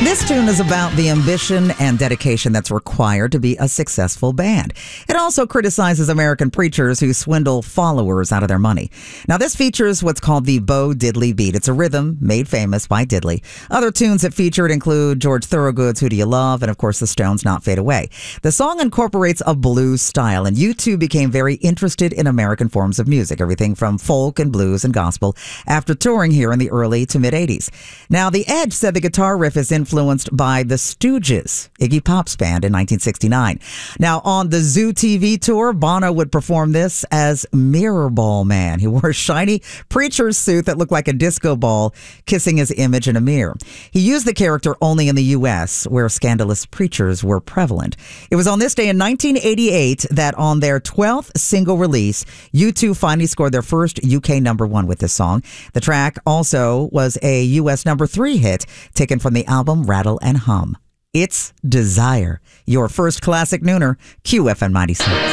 This tune is about the ambition and dedication that's required to be a successful band. It also criticizes American preachers who swindle followers out of their money. Now, this features what's called the Bo Diddley beat. It's a rhythm made famous by Diddley. Other tunes it featured include George Thorogood's Who Do You Love? And, of course, the Stones' Not Fade Away. The song incorporates a blues style, and U2 became very interested in American forms of music, everything from folk and blues and gospel, after touring here in the early to mid-'80s. Now, The Edge said the guitar riff is influenced by the Stooges, Iggy Pop's band, in 1969. Now, on the Zoo TV tour, Bono would perform this as Mirror Ball Man. He wore a shiny preacher's suit that looked like a disco ball, kissing his image in a mirror. He used the character only in the U.S., where scandalous preachers were prevalent. It was on this day in 1988 that on their 12th single release, U2 finally scored their first UK #1 with this song. The track also was a US #3 hit, taken from the album Rattle and Hum. It's Desire, your first classic nooner, QFM 96.